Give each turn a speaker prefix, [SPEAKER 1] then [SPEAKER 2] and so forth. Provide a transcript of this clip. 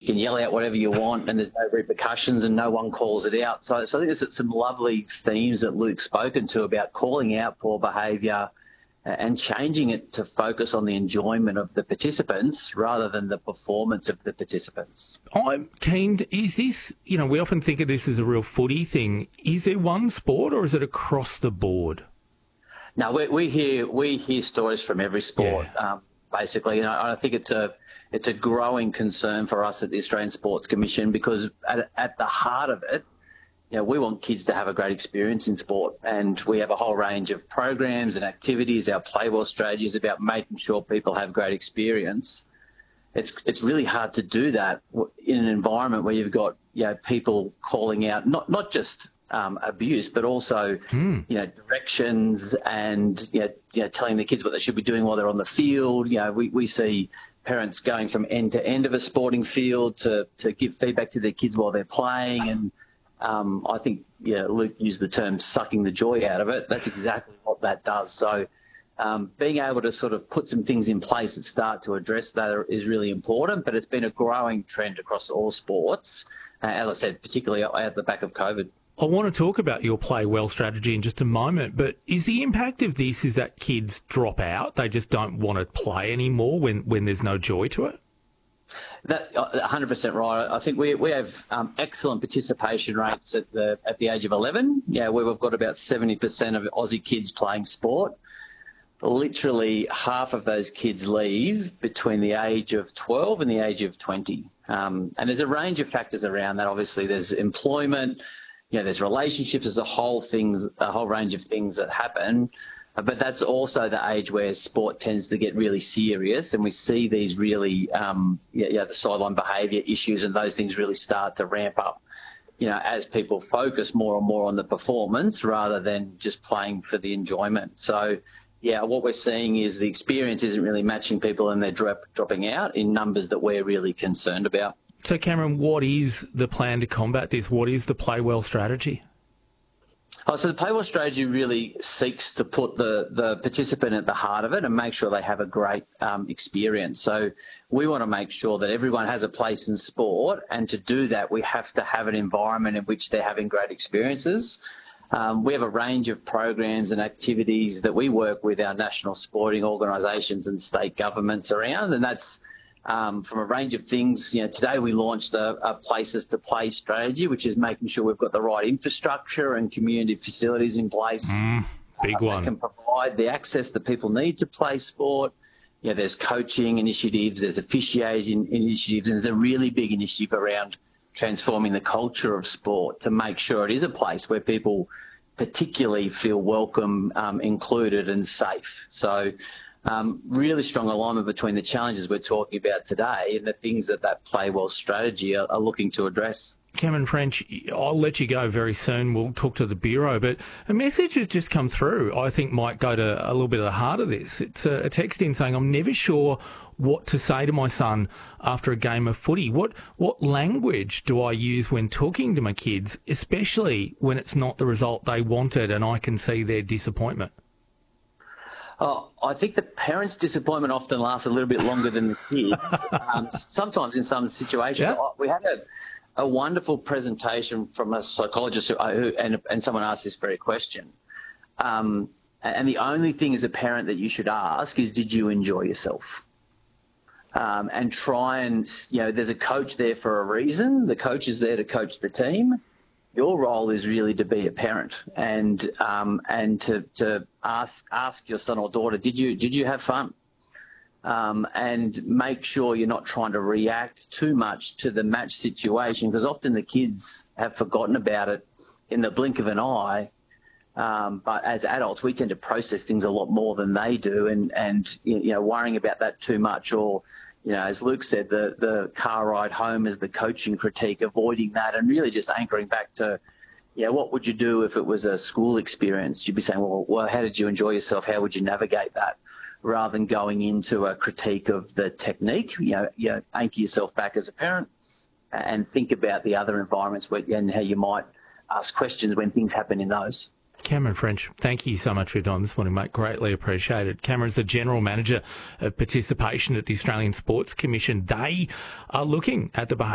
[SPEAKER 1] can yell out whatever you want and there's no repercussions and no one calls it out. So I think there's some lovely themes that Luke's spoken to about calling out poor behaviour and changing it to focus on the enjoyment of the participants rather than the performance of the participants.
[SPEAKER 2] I'm keen. Is this, we often think of this as a real footy thing. Is there one sport or is it across the board?
[SPEAKER 1] No, we hear stories from every sport.
[SPEAKER 2] Yeah.
[SPEAKER 1] Basically, I think it's a growing concern for us at the Australian Sports Commission because at the heart of it, we want kids to have a great experience in sport, and we have a whole range of programs and activities. Our Play Well strategy is about making sure people have great experience. It's really hard to do that in an environment where you've got people calling out not just abuse, but also directions and telling the kids what they should be doing while they're on the field. We see parents going from end to end of a sporting field to give feedback to their kids while they're playing, and I think Luke used the term sucking the joy out of it. That's exactly what that does. So being able to sort of put some things in place that start to address that is really important, but it's been a growing trend across all sports, as I said, particularly at the back of COVID.
[SPEAKER 2] I want to talk about your Play Well strategy in just a moment, but is the impact of this is that kids drop out? They just don't want to play anymore when there's no joy to it?
[SPEAKER 1] That 100% right. I think we have excellent participation rates at the age of 11. Where we've got about 70% of Aussie kids playing sport. Literally half of those kids leave between the age of 12 and the age of 20. And there's a range of factors around that. Obviously, there's employment. There's relationships, there's a whole range of things that happen, but that's also the age where sport tends to get really serious, and we see these really, the sideline behaviour issues and those things really start to ramp up, as people focus more and more on the performance rather than just playing for the enjoyment. So, what we're seeing is the experience isn't really matching people and they're dropping out in numbers that we're really concerned about.
[SPEAKER 2] So, Cameron, what is the plan to combat this? What is the Play Well strategy?
[SPEAKER 1] So the Play Well strategy really seeks to put the participant at the heart of it and make sure they have a great experience. So we want to make sure that everyone has a place in sport, and to do that, we have to have an environment in which they're having great experiences. We have a range of programs and activities that we work with our national sporting organisations and state governments around, and that's from a range of things. Today we launched a Places to Play strategy, which is making sure we've got the right infrastructure and community facilities in place.
[SPEAKER 2] Big one.
[SPEAKER 1] That can provide the access that people need to play sport. There's coaching initiatives, there's officiating initiatives, and there's a really big initiative around transforming the culture of sport to make sure it is a place where people particularly feel welcome, included and safe. So really strong alignment between the challenges we're talking about today and the things that Play Well strategy are looking to address.
[SPEAKER 2] Cameron French, I'll let you go very soon. We'll talk to the Bureau, but a message has just come through I think might go to a little bit of the heart of this. It's a text in saying, I'm never sure what to say to my son after a game of footy. What language do I use when talking to my kids, especially when it's not the result they wanted and I can see their disappointment?
[SPEAKER 1] I think the parents' disappointment often lasts a little bit longer than the kids. Sometimes in some situations.
[SPEAKER 2] Yeah.
[SPEAKER 1] We had a wonderful presentation from a psychologist and someone asked this very question. And the only thing as a parent that you should ask is, did you enjoy yourself? And try and, there's a coach there for a reason. The coach is there to coach the team. Your role is really to be a parent and to ask your son or daughter, did you have fun? And make sure you're not trying to react too much to the match situation, because often the kids have forgotten about it in the blink of an eye. But as adults, we tend to process things a lot more than they do, and worrying about that too much, or as Luke said, the car ride home is the coaching critique, avoiding that and really just anchoring back to, what would you do if it was a school experience? You'd be saying, well, how did you enjoy yourself? How would you navigate that? Rather than going into a critique of the technique, anchor yourself back as a parent and think about the other environments and how you might ask questions when things happen in those.
[SPEAKER 2] Cameron French, thank you so much for your time this morning, mate. Greatly appreciated. Cameron's the General Manager of Participation at the Australian Sports Commission. They are looking at the behaviour